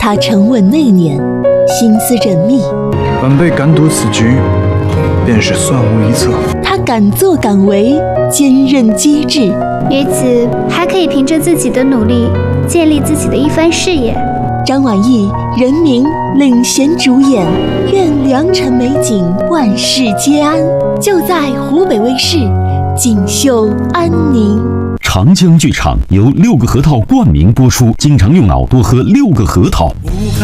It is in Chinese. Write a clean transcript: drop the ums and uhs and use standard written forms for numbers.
他沉稳内敛，心思缜密。 本辈敢赌此局，便是算无一策。 他敢作敢为，坚韧机智。 女子还可以凭着自己的努力，建立自己的一番事业。 张晚意，人民领衔主演，愿良辰美景，万事皆安。就在湖北卫视锦绣安宁。 长江剧场由6个核桃冠名播出，经常用脑多喝6个核桃。